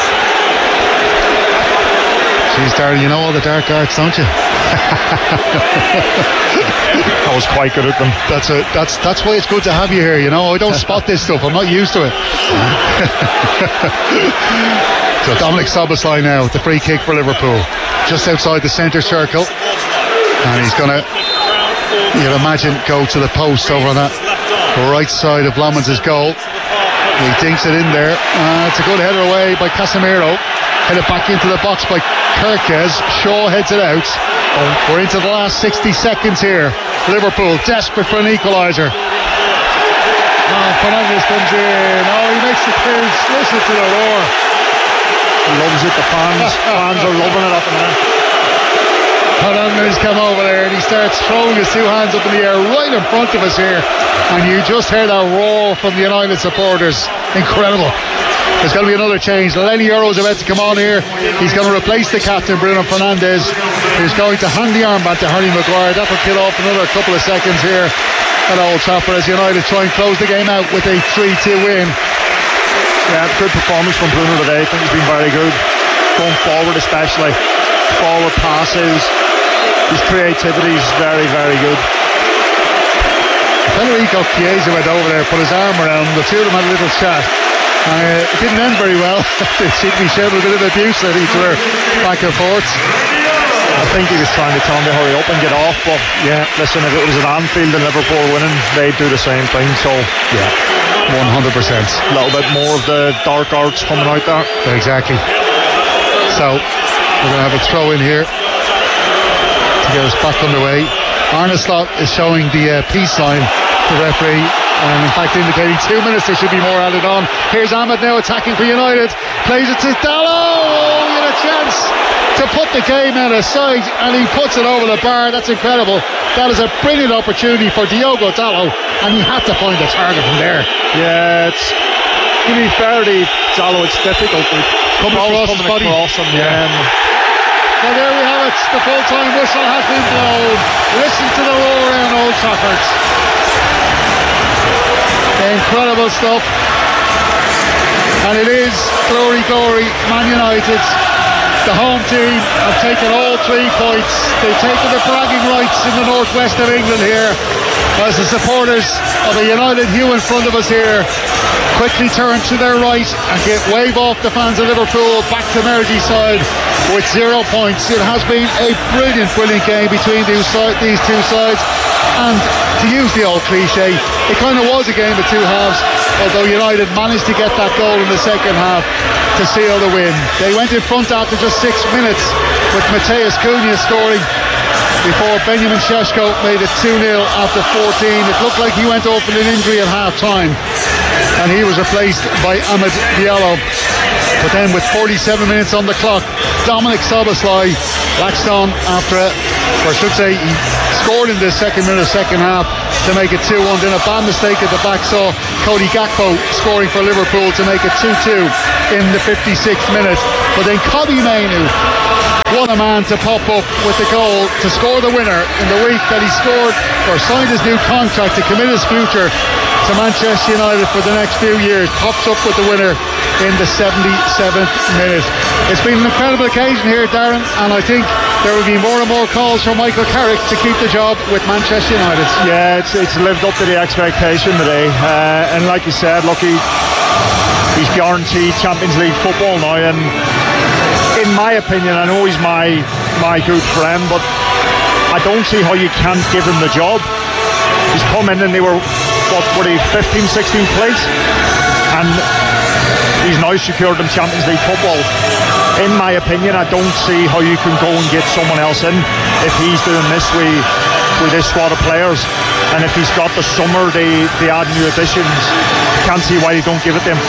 Jeez, Darren, you know all the dark arts, don't you? I was quite good at them. That's why it's good to have you here. You know, I don't spot this stuff. I'm not used to it. So Dominic Szoboszlai now, the free kick for Liverpool, just outside the centre circle, and he's going to, you'd imagine, go to the post over on that right side of Lomans' goal. He dinks it in there. It's a good header away by Casemiro. Headed back into the box by Kirkes. Shaw heads it out. We're into the last 60 seconds here. Liverpool desperate for an equaliser. Fernandes comes in. He makes the clearance. Listen to the roar. He loves it. The fans are loving it up in there. Fernandes come over there and he starts throwing his two hands up in the air right in front of us here, and you just heard that roar from the United supporters. Incredible. There's going to be another change. Lenny Euro's about to come on here. He's going to replace the captain, Bruno Fernandes, who's going to hand the armband to Harry Maguire. That will kill off another couple of seconds here at Old Trafford as United try and close the game out with a 3-2 win. Yeah, good performance from Bruno today. I think he's been very good. Going forward especially. Forward passes. His creativity is very, very good. Federico Chiesa went over there, put his arm around him. The two of them had a little chat. It didn't end very well. They seemed to be shouting a bit of abuse at each other back and forth. I think he was trying to tell him to hurry up and get off, but yeah, listen, if it was at Anfield and Liverpool winning, they'd do the same thing. So yeah, 100%. A little bit more of the dark arts coming out there. Exactly. So we're going to have a throw in here to get us back underway. Arne Slot is showing the peace sign to the referee, and in fact indicating 2 minutes there should be more added on. Here's Ahmed now attacking for United, plays it to Dalot. He had a chance to put the game out of sight and he puts it over the bar. That's incredible. That is a brilliant opportunity for Diogo Dalot, and he had to find a target from there. Yeah, it's, to be fair to Dalot, it's difficult coming across his body. Well, there we have it. The full-time whistle has been blown. Listen to the roar around Old Trafford. Incredible stuff. And it is glory, glory, Man United. The home team have taken all 3 points. They've taken the bragging rights in the northwest of England here, as the supporters of a United hue in front of us here quickly turn to their right and wave off the fans of Liverpool back to Merseyside with 0 points. It has been a brilliant, brilliant game between these two sides, and to use the old cliche, it kind of was a game of two halves, although United managed to get that goal in the second half to seal the win. They went in front after just 6 minutes with Mateus Cunha scoring before Benjamin Šeško made it 2-0 after 14. It looked like he went off with an injury at half-time, and he was replaced by Amad Diallo. But then with 47 minutes on the clock, Dominic Szoboszlai latched on after, or I should say, he scored in the second minute of second half to make it 2-1. Then a bad mistake at the back saw Cody Gakpo scoring for Liverpool to make it 2-2 in the 56th minute. But then Kobbie Mainoo, what a man to pop up with the goal to score the winner in the week that he scored or signed his new contract to commit his future to Manchester United for the next few years. Pops up with the winner in the 77th minute. It's been an incredible occasion here, Darren, and I think there will be more and more calls from Michael Carrick to keep the job with Manchester United. Yeah, it's lived up to the expectation today, and like you said, look, he's guaranteed Champions League football now, and in my opinion, I know he's my good friend, but I don't see how you can't give him the job. He's come in and they were, what were they, 15th, 16th place, and he's now secured them Champions League football. In my opinion, I don't see how you can go and get someone else in if he's doing this with this squad of players, and if he's got the summer they add new additions. Can't see why you don't give it to him.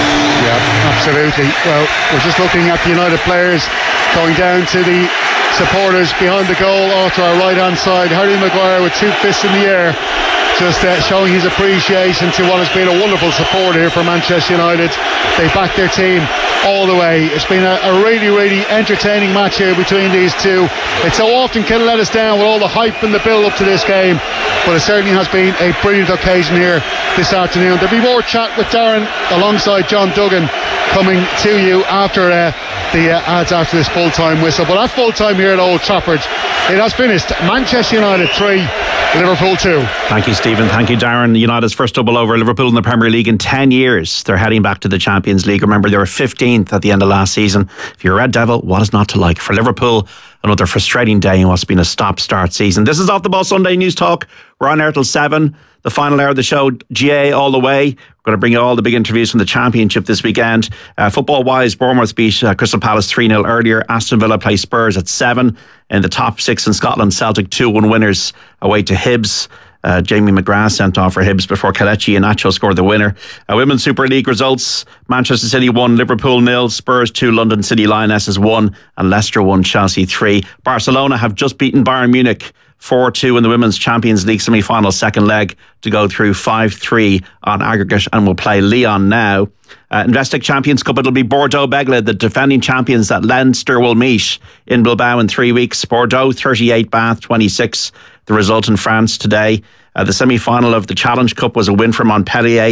Yeah, absolutely. Well, we're just looking at the United players going down to the supporters behind the goal off to our right hand side. Harry Maguire with two fists in the air, just showing his appreciation to what has been a wonderful support here for Manchester United. They back their team all the way. It's been a really, really entertaining match here between these two. It so often can let us down with all the hype and the build up to this game, but it certainly has been a brilliant occasion here this afternoon. There'll be more chat with Darren alongside John Duggan coming to you after the ads after this full-time whistle. But at full-time here at Old Trafford, it has finished Manchester United 3, Liverpool 2. Thank you, Stephen. Thank you, Darren. United's first double over Liverpool in the Premier League in 10 years. They're heading back to the Champions League. Remember, they were 15th at the end of last season. If you're a Red Devil, what is not to like? For Liverpool, another frustrating day in what's been a stop-start season. This is Off the Ball Sunday News Talk. We're on air till 7. The final hour of the show, GA all the way. We're going to bring you all the big interviews from the Championship this weekend. Football-wise, Bournemouth beat Crystal Palace 3-0 earlier. Aston Villa play Spurs at 7. In the top 6 in Scotland, Celtic 2-1 winners away to Hibs. Jamie McGrath sent off for Hibs before Kelechi Iheanacho scored the winner. Women's Super League results: Manchester City 1, Liverpool 0, Spurs 2, London City Lionesses 1, and Leicester 1, Chelsea 3. Barcelona have just beaten Bayern Munich 4-2 in the Women's Champions League semi-final second leg to go through 5-3 on aggregate, and will play Lyon now. Investec Champions Cup, it'll be Bordeaux-Bègles, the defending champions that Leinster will meet in Bilbao in 3 weeks. Bordeaux 38, Bath 26. The result in France today. The semi-final of the Challenge Cup was a win for Montpellier,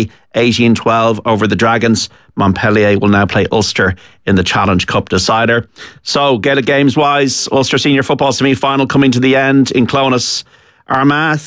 18-12 over the Dragons. Montpellier will now play Ulster in the Challenge Cup decider. So, Gaelic games-wise, Ulster Senior Football semi-final coming to the end in Clonus. Armagh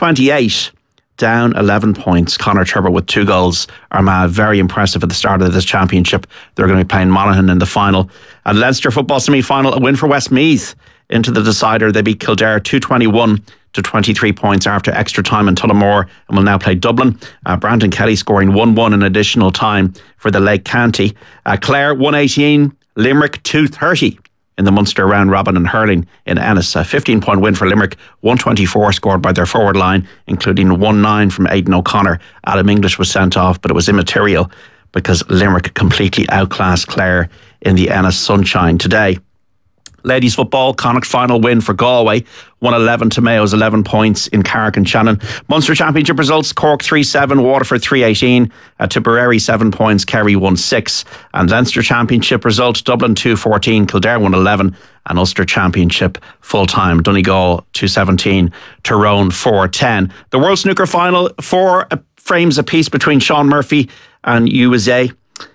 328, down 11 points. Conor Turber with 2 goals. Armagh very impressive at the start of this championship. They're going to be playing Monaghan in the final. At Leinster Football semi-final, a win for Westmeath into the decider. They beat Kildare 221 to 23 points after extra time in Tullamore, and will now play Dublin. Brandon Kelly scoring 1-1 in additional time for the Lake County. Clare 118, Limerick 230 in the Munster round robin in hurling in Ennis. A 15-point win for Limerick, 124 scored by their forward line, including 1-9 from Aidan O'Connor. Adam English was sent off, but it was immaterial because Limerick completely outclassed Clare in the Ennis sunshine today. Ladies football, Connacht final win for Galway, 111 to Mayo's 11 points in Carrick and Shannon. Munster Championship results: Cork 3-7, Waterford 3-18, Tipperary 7 points, Kerry 1-6. And Leinster Championship result: Dublin 2-14, Kildare 1-11, and Ulster Championship full-time, Donegal 2-17, Tyrone 4-10. The World Snooker final, 4 frames apiece between Sean Murphy and USA,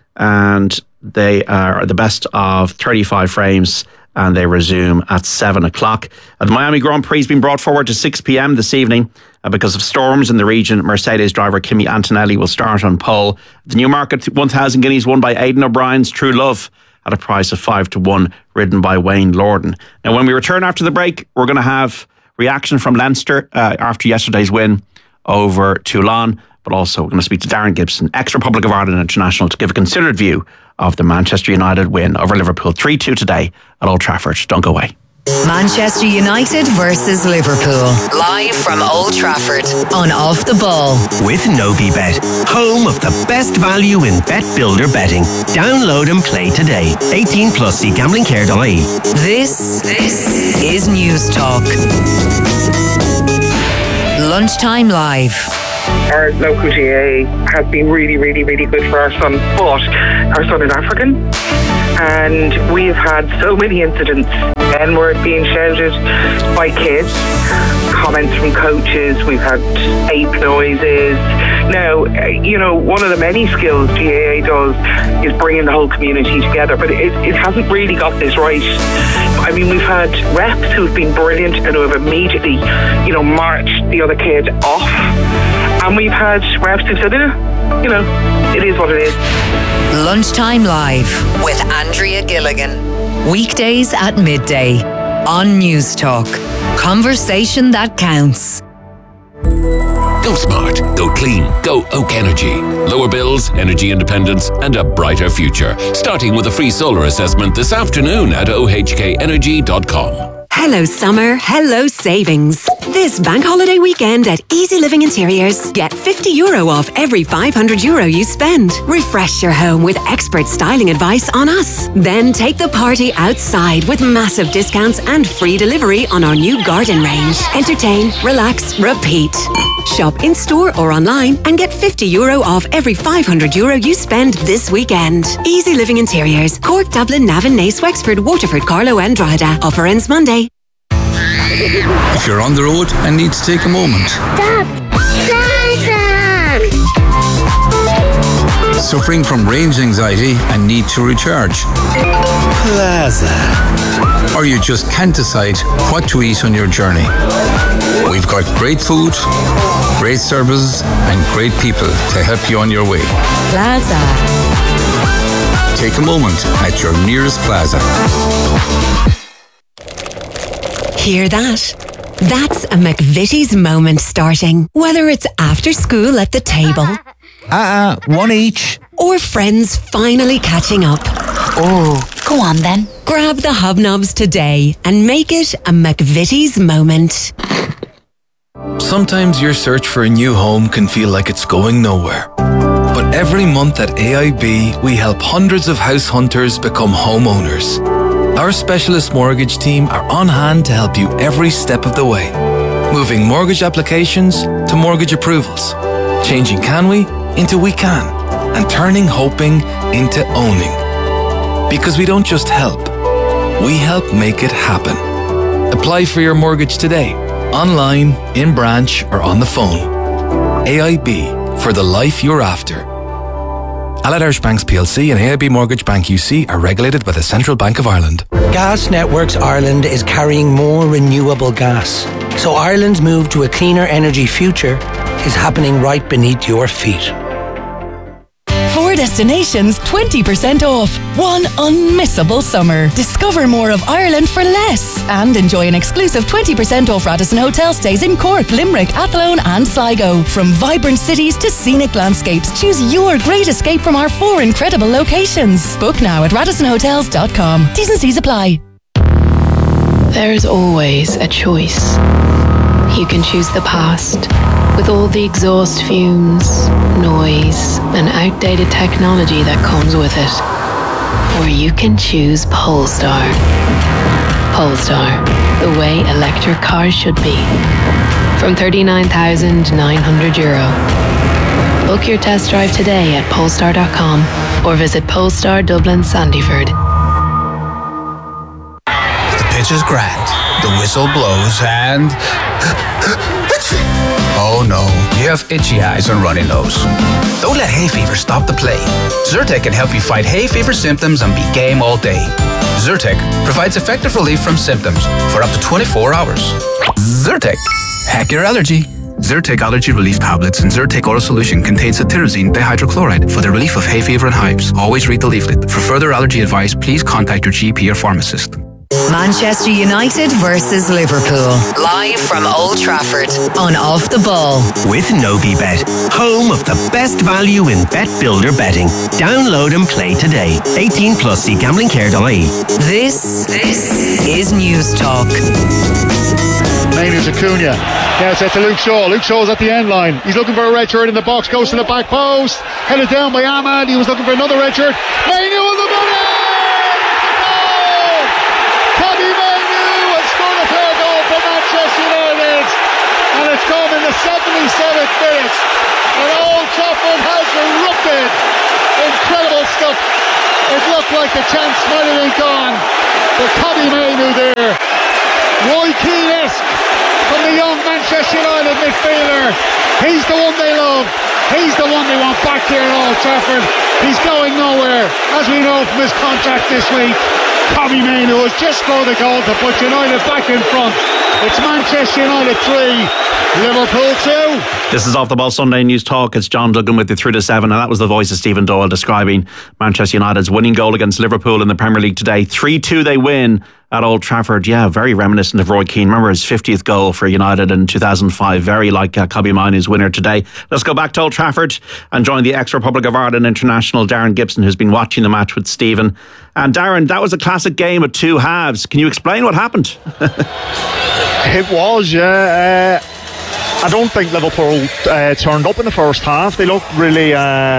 and they are the best of 35 frames, and they resume at 7 o'clock. The Miami Grand Prix has been brought forward to 6 p.m. this evening because of storms in the region. Mercedes driver Kimi Antonelli will start on pole. The Newmarket 1,000 guineas won by Aidan O'Brien's True Love at a price of 5-1, ridden by Wayne Lorden. Now, when we return after the break, we're going to have reaction from Leinster after yesterday's win over Toulon, but also we're going to speak to Darren Gibson, ex-Republic of Ireland international, to give a considered view of the Manchester United win over Liverpool 3-2 today at Old Trafford. Don't go away. Manchester United versus Liverpool. Live from Old Trafford on Off the Ball. With Novibet, home of the best value in bet builder betting. Download and play today. 18 plus, see gamblingcare.ie. This is News Talk. Lunchtime Live. Our local GA has been really, really, really good for our son, but our son is African, and we've had so many incidents. N-word being shouted by kids, comments from coaches, we've had ape noises. Now, one of the many skills GAA does is bringing the whole community together, but it hasn't really got this right. I mean, we've had reps who've been brilliant and who have immediately, marched the other kid off. And we've had reps who said, it is what it is. Lunchtime Live with Andrea Gilligan. Weekdays at midday on News Talk. Conversation that counts. Go smart, go clean, go Oak Energy. Lower bills, energy independence, and a brighter future. Starting with a free solar assessment this afternoon at ohkenergy.com. Hello summer, hello savings. This bank holiday weekend at Easy Living Interiors, get €50 off every €500 you spend. Refresh your home with expert styling advice on us. Then take the party outside with massive discounts and free delivery on our new garden range. Entertain, relax, repeat. Shop in store or online and get €50 off every €500 you spend this weekend. Easy Living Interiors, Cork, Dublin, Navan, Naas, Wexford, Waterford, Carlow and Drogheda. Offer ends Monday. If you're on the road and need to take a moment. Stop! Suffering from range anxiety and need to recharge. Plaza. Or you just can't decide what to eat on your journey. We've got great food, great service and great people to help you on your way. Plaza. Take a moment at your nearest Plaza. Hear that? That's a McVitie's moment starting. Whether it's after school at the table. One each. Or friends finally catching up. Oh, go on then. Grab the hobnobs today and make it a McVitie's moment. Sometimes your search for a new home can feel like it's going nowhere. But every month at AIB, we help hundreds of house hunters become homeowners. Our specialist mortgage team are on hand to help you every step of the way. Moving mortgage applications to mortgage approvals. Changing can we into we can. And turning hoping into owning. Because we don't just help, we help make it happen. Apply for your mortgage today, online, in branch or on the phone. AIB, for the life you're after. Allied Irish Banks plc and AIB Mortgage Bank UC are regulated by the Central Bank of Ireland. Gas Networks Ireland is carrying more renewable gas. So Ireland's move to a cleaner energy future is happening right beneath your feet. 4 destinations, 20% off. One unmissable summer. Discover more of Ireland for less. And enjoy an exclusive 20% off Radisson Hotel stays in Cork, Limerick, Athlone and Sligo. From vibrant cities to scenic landscapes, choose your great escape from our 4 incredible locations. Book now at RadissonHotels.com. T's and C's apply. There's always a choice. You can choose the past, with all the exhaust fumes, noise, and outdated technology that comes with it. Or you can choose Polestar. Polestar, the way electric cars should be. From €39,900. Book your test drive today at polestar.com or visit Polestar Dublin Sandyford. The pitch is grand, the whistle blows, and... oh no, you have itchy eyes and runny nose. Don't let hay fever stop the play. Zyrtec can help you fight hay fever symptoms and be game all day. Zyrtec provides effective relief from symptoms for up to 24 hours. Zyrtec, hack your allergy. Zyrtec Allergy Relief Tablets and Zyrtec Oral Solution contains cetirizine dihydrochloride for the relief of hay fever and hives. Always read the leaflet. For further allergy advice, please contact your GP or pharmacist. Manchester United versus Liverpool. Live from Old Trafford on Off the Ball. With Novibet, home of the best value in bet builder betting. Download and play today. 18 plus, see gamblingcare.ie. This is News Talk. Maynoo's Acuna. Now it's to Luke Shaw. Luke Shaw's at the end line. He's looking for a red shirt in the box. Goes to the back post. Headed down by Ahmad. He was looking for another red shirt. Maynoo on the goal! Tommy Maynoo has scored a third goal for Manchester United. And it's come in the 77th minute. And Old Trafford has erupted. Incredible stuff. It looked like the chance might have been gone. But Tommy Maynoo there. Roy Keane-esque from the young Manchester United midfielder. He's the one they love. He's the one they want back here at Old Trafford. He's going nowhere, as we know from his contract this week. Tommy Maynoo has just scored a goal to put United back in front. It's Manchester United 3, Liverpool 2. This is Off the Ball Sunday News Talk. It's John Duggan with you through to 7, and that was the voice of Stephen Doyle describing Manchester United's winning goal against Liverpool in the Premier League today. 3-2 they win at Old Trafford. Yeah, very reminiscent of Roy Keane. Remember his 50th goal for United in 2005. Very like Kobbie Mainoo's winner today. Let's go back to Old Trafford and join the ex-Republic of Ireland international Darren Gibson, who's been watching the match with Stephen. And Darren, that was a classic game at two halves. Can you explain what happened? It was, yeah. I don't think Liverpool turned up in the first half. They looked really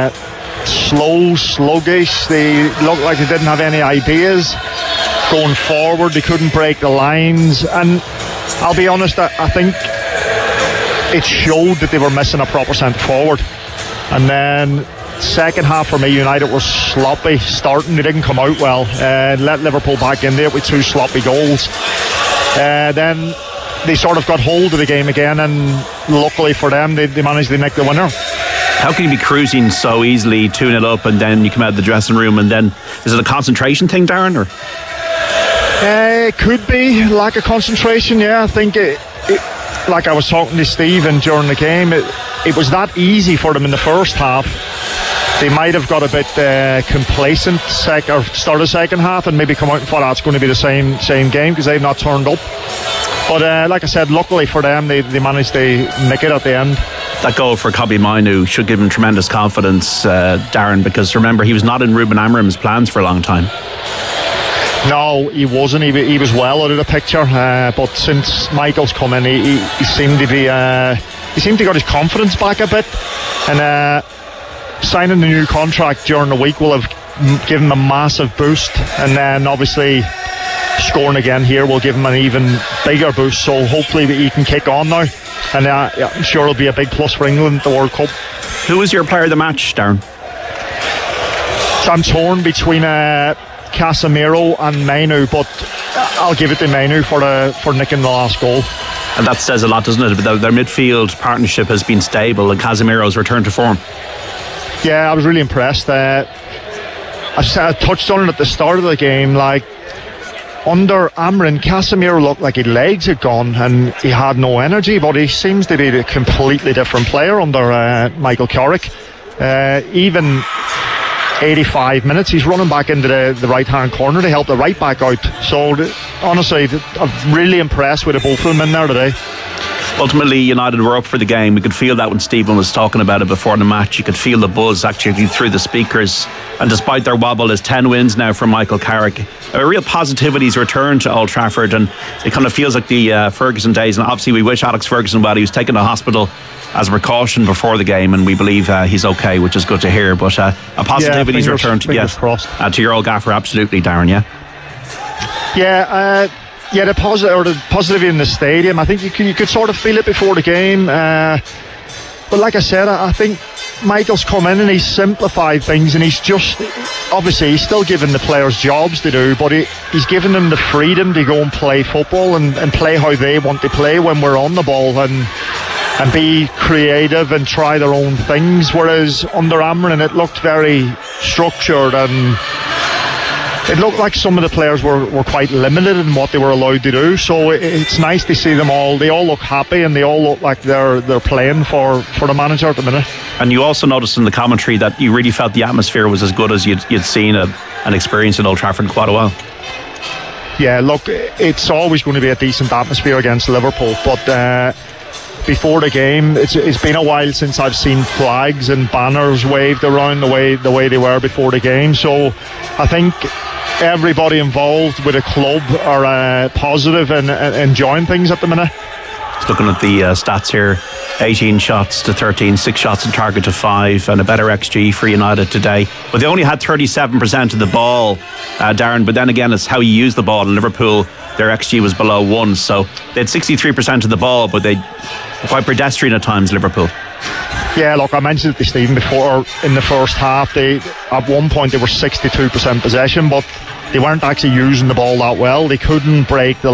slow, sluggish. They looked like they didn't have any ideas going forward. They couldn't break the lines, and I'll be honest, I think it showed that they were missing a proper centre forward. And then second half for me, United were sloppy starting. They didn't come out well, let Liverpool back in there with two sloppy goals. Then they sort of got hold of the game again, and luckily for them, they managed to nick the winner. How can you be cruising so easily, 2-0 up, and then you come out of the dressing room, and then is it a concentration thing, Darren? Or it could be lack of concentration. Yeah, I think it like I was talking to Stephen during the game, it was that easy for them in the first half. They might have got a bit complacent start of second half, and maybe come out and thought it's going to be the same game because they've not turned up. But like I said, luckily for them, they managed to nick it at the end. That goal for Kobbie Mainoo should give him tremendous confidence, Darren, because remember, he was not in Ruben Amorim's plans for a long time. No, he wasn't. He was well out of the picture. But since Michael's come in, he seemed to be. He seemed to got his confidence back a bit, and signing the new contract during the week will have given him a massive boost. And then obviously scoring again here will give him an even bigger boost. So hopefully he can kick on now, and I'm sure it'll be a big plus for England at the World Cup. Who was your player of the match, Darren? So I'm torn between Casemiro and Maynoo, but I'll give it to Maynoo for nicking the last goal. And that says a lot, doesn't it? Their midfield partnership has been stable, and Casemiro's returned to form. Yeah, I was really impressed. I touched on it at the start of the game. Like, under Amorim, Casemiro looked like his legs had gone and he had no energy, but he seems to be a completely different player under Michael Carrick. Even 85 minutes, he's running back into the right hand corner to help the right back out. So honestly, I'm really impressed with the both of them in there today. Ultimately, United were up for the game. We could feel that when Stephen was talking about it before the match. You could feel the buzz actually through the speakers. And despite their wobble, there's 10 wins now from Michael Carrick. A real positivity's returned to Old Trafford, and it kind of feels like the Ferguson days. And obviously we wish Alex Ferguson well. He was taken to hospital as a precaution before the game, and we believe he's okay, which is good to hear. But a positivity's returned to your old gaffer. Absolutely, Darren. Yeah, the positivity in the stadium, I think you could sort of feel it before the game. But like I said, I think Michael's come in and he's simplified things, and he's still giving the players jobs to do, but he's giving them the freedom to go and play football and play how they want to play when we're on the ball, and be creative and try their own things. Whereas under Amorim, it looked very structured, and it looked like some of the players were quite limited in what they were allowed to do. So it's nice to see them all. They all look happy, and they all look like they're playing for the manager at the minute. And you also noticed in the commentary that you really felt the atmosphere was as good as you'd seen and experienced at Old Trafford in quite a while. Yeah, look, it's always going to be a decent atmosphere against Liverpool, but before the game, it's been a while since I've seen flags and banners waved around the way they were before the game. So I think everybody involved with the club are positive and enjoying things at the minute. Just looking at the stats here, 18 shots to 13, 6 shots on target to 5, and a better XG for United today. But they only had 37% of the ball, Darren, but then again, it's how you use the ball. In Liverpool, their XG was below 1, so they had 63% of the ball, but they were quite pedestrian at times, Liverpool. Yeah, look, I mentioned it to Stephen before. In the first half, at one point they were 62% possession, but they weren't actually using the ball that well. They couldn't break the